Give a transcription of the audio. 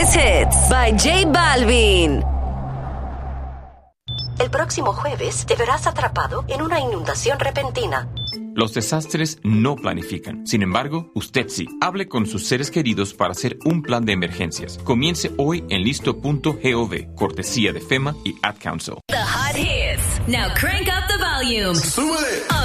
Greatest Hits by J Balvin. El próximo jueves te verás atrapado en una inundación repentina. Los desastres no planifican. Sin embargo, usted sí. Hable con sus seres queridos para hacer un plan de emergencias. Comience hoy en listo.gov, cortesía de FEMA y Ad Council. The hot hits. Now crank up the volume. ¡Súbele!